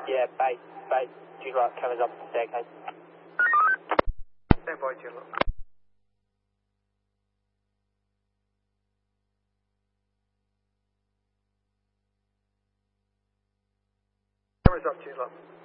Yeah, base, Jude Rock, cameras up the staircase. Stand by, Jude Rock. Cameras up, Jude Rock.